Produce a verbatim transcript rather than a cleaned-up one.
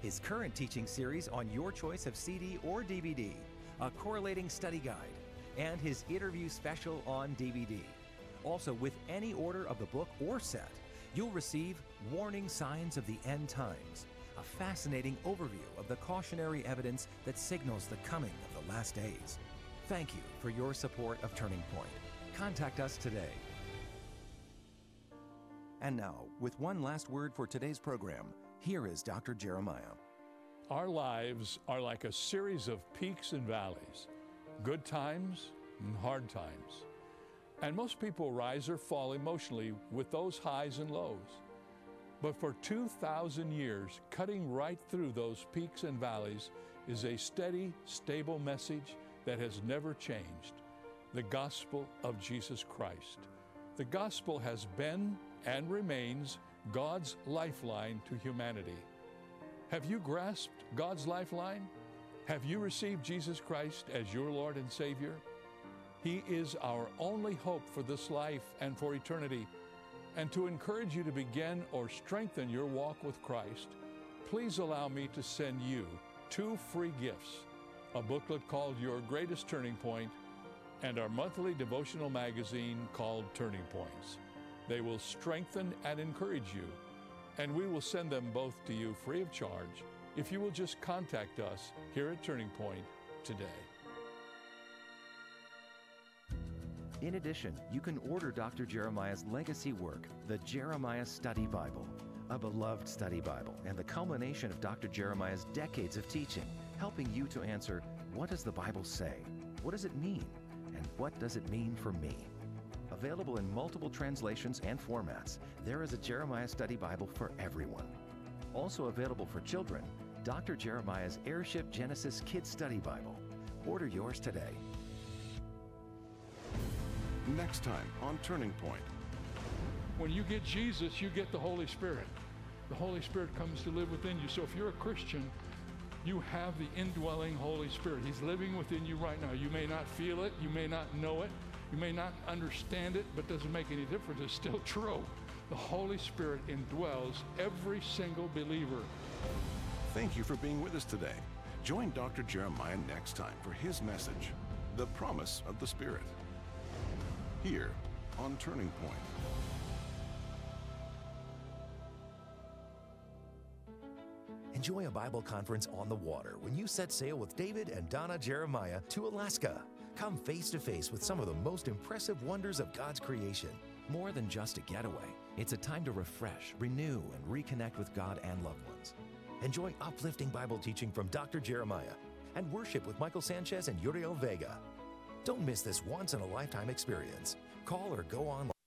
his current teaching series on your choice of C D or D V D, a correlating study guide, and his interview special on D V D. Also, with any order of the book or set, you'll receive Warning Signs of the End Times, a fascinating overview of the cautionary evidence that signals the coming of the last days. Thank you for your support of Turning Point. Contact us today. And now, with one last word for today's program, here is Doctor Jeremiah. Our lives are like a series of peaks and valleys, good times and hard times. And most people rise or fall emotionally with those highs and lows. But for two thousand years, cutting right through those peaks and valleys is a steady, stable message that has never changed: the gospel of Jesus Christ. The gospel has been and remains God's lifeline to humanity. Have you grasped God's lifeline? Have you received Jesus Christ as your Lord and Savior? He is our only hope for this life and for eternity. And to encourage you to begin or strengthen your walk with Christ, please allow me to send you two free gifts: a booklet called Your Greatest Turning Point and our monthly devotional magazine called Turning Points. They will strengthen and encourage you, and we will send them both to you free of charge if you will just contact us here at Turning Point today. In addition, you can order Doctor Jeremiah's legacy work, the Jeremiah Study Bible, a beloved study Bible and the culmination of Doctor Jeremiah's decades of teaching, helping you to answer, what does the Bible say? What does it mean? And what does it mean for me? Available in multiple translations and formats, there is a Jeremiah Study Bible for everyone. Also available for children, Doctor Jeremiah's Airship Genesis Kids Study Bible. Order yours today. Next time on Turning Point. When you get Jesus, you get the Holy Spirit. The Holy Spirit comes to live within you. So if you're a Christian, you have the indwelling Holy Spirit. He's living within you right now. You may not feel it, you may not know it, you may not understand it, but it doesn't make any difference. It's still true. The Holy Spirit indwells every single believer. Thank you for being with us today. Join Doctor Jeremiah next time for his message, The Promise of the Spirit, here on Turning Point. Enjoy a Bible conference on the water when you set sail with David and Donna Jeremiah to Alaska. Come face to face with some of the most impressive wonders of God's creation. More than just a getaway, it's a time to refresh, renew, and reconnect with God and loved ones. Enjoy uplifting Bible teaching from Doctor Jeremiah and worship with Michael Sanchez and Uriel Vega. Don't miss this once-in-a-lifetime experience. Call or go online.